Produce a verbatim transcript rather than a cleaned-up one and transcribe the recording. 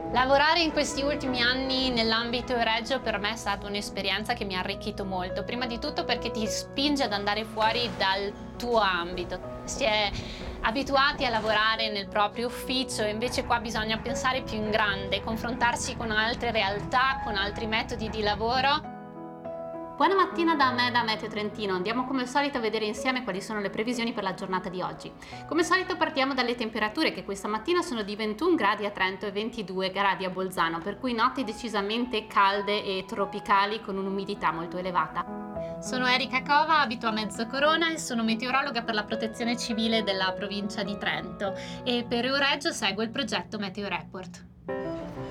Lavorare in questi ultimi anni nell'ambito Euregio per me è stata un'esperienza che mi ha arricchito molto, prima di tutto perché ti spinge ad andare fuori dal tuo ambito. Si è abituati a lavorare nel proprio ufficio e invece qua bisogna pensare più in grande, confrontarsi con altre realtà, con altri metodi di lavoro. Buona mattina da me da Meteo Trentino, andiamo come al solito a vedere insieme quali sono le previsioni per la giornata di oggi. Come al solito partiamo dalle temperature che questa mattina sono di ventuno gradi a Trento e ventidue gradi a Bolzano, per cui notti decisamente calde e tropicali con un'umidità molto elevata. Sono Erika Cova, abito a Mezzocorona e sono meteorologa per la protezione civile della provincia di Trento e per Euregio seguo il progetto Meteo Report.